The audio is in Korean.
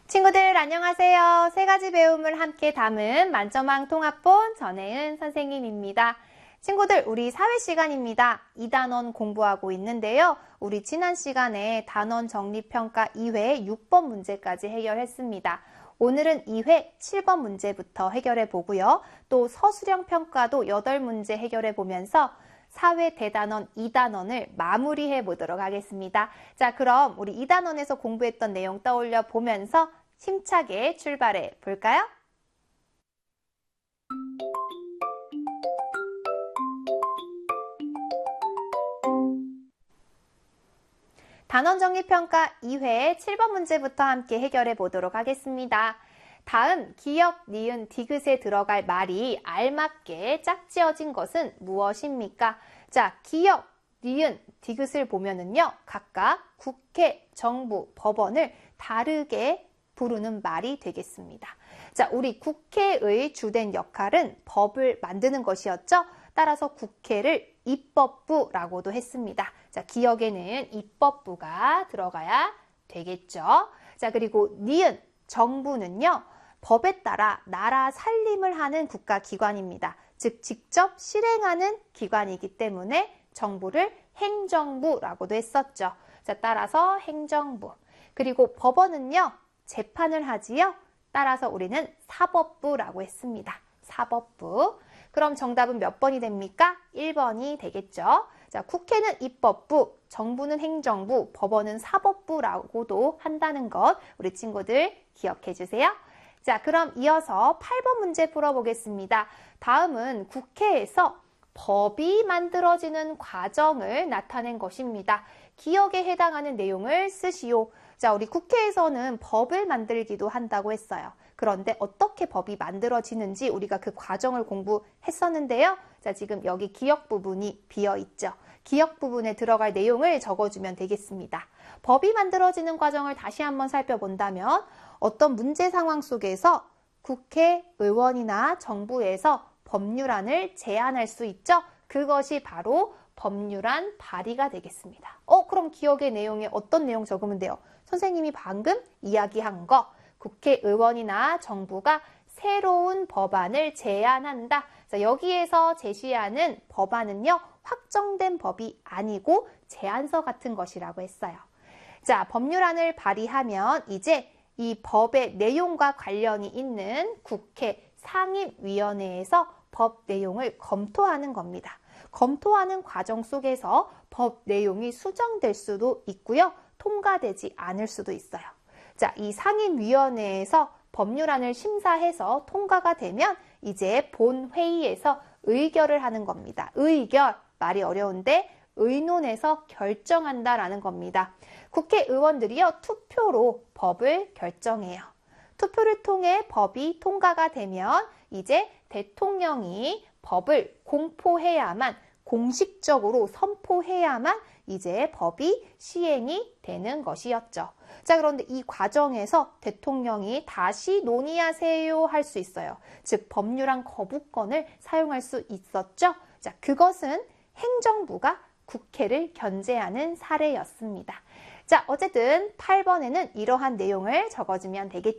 친구들 안녕하세요. 세 가지 배움을 함께 담은 만점왕 통합본 전혜은 선생님입니다. 친구들, 우리 사회 시간입니다. 2단원 공부하고 있는데요. 우리 지난 시간에 단원 정리평가 2회 6번 문제까지 해결했습니다. 오늘은 2회 7번 문제부터 해결해 보고요. 또 서술형 평가도 8문제 해결해 보면서 사회 대단원 2단원을 마무리해 보도록 하겠습니다. 자, 그럼 우리 2단원에서 공부했던 내용 떠올려 보면서 힘차게 출발해 볼까요? 단원 정리평가 2회 7번 문제부터 함께 해결해 보도록 하겠습니다. 다음 기역, 니은, 디귿에 들어갈 말이 알맞게 짝지어진 것은 무엇입니까? 자, 기역, 니은, 디귿을 보면은요, 각각 국회, 정부, 법원을 다르게 부르는 말이 되겠습니다. 자, 우리 국회의 주된 역할은 법을 만드는 것이었죠. 따라서 국회를 입법부라고도 했습니다. 자, 기역에는 입법부가 들어가야 되겠죠. 자, 그리고 니은, 정부는요, 법에 따라 나라 살림을 하는 국가기관입니다. 즉, 직접 실행하는 기관이기 때문에 정부를 행정부라고도 했었죠. 자, 따라서 행정부. 그리고 법원은요, 재판을 하지요. 따라서 우리는 사법부라고 했습니다. 사법부. 그럼 정답은 몇 번이 됩니까? 1번이 되겠죠. 자, 국회는 입법부, 정부는 행정부, 법원은 사법부라고도 한다는 것 우리 친구들 기억해 주세요. 자, 그럼 이어서 8번 문제 풀어보겠습니다. 다음은 국회에서 법이 만들어지는 과정을 나타낸 것입니다. 기역에 해당하는 내용을 쓰시오. 자, 우리 국회에서는 법을 만들기도 한다고 했어요. 그런데 어떻게 법이 만들어지는지 우리가 그 과정을 공부했었는데요. 자, 지금 여기 기역 부분이 비어있죠. 기역 부분에 들어갈 내용을 적어주면 되겠습니다. 법이 만들어지는 과정을 다시 한번 살펴본다면 어떤 문제 상황 속에서 국회의원이나 정부에서 법률안을 제안할 수 있죠. 그것이 바로 법률안 발의가 되겠습니다. 그럼 기역의 내용에 어떤 내용 적으면 돼요? 선생님이 방금 이야기한 거, 국회의원이나 정부가 새로운 법안을 제안한다. 자, 여기에서 제시하는 법안은요, 확정된 법이 아니고 제안서 같은 것이라고 했어요. 자, 법률안을 발의하면 이제 이 법의 내용과 관련이 있는 국회 상임위원회에서 법 내용을 검토하는 겁니다. 검토하는 과정 속에서 법 내용이 수정될 수도 있고요. 통과되지 않을 수도 있어요. 자, 이 상임위원회에서 법률안을 심사해서 통과가 되면 이제 본회의에서 의결을 하는 겁니다. 의결, 말이 어려운데 의논해서 결정한다라는 겁니다. 국회의원들이요, 투표로 법을 결정해요. 투표를 통해 법이 통과가 되면 이제 대통령이 법을 공포해야만, 공식적으로 선포해야만 이제 법이 시행이 되는 것이었죠. 자, 그런데 이 과정에서 대통령이 다시 논의하세요 할 수 있어요. 즉, 법률안 거부권을 사용할 수 있었죠. 자, 그것은 행정부가 국회를 견제하는 사례였습니다. 자, 어쨌든 8번에는 이러한 내용을 적어주면 되겠죠.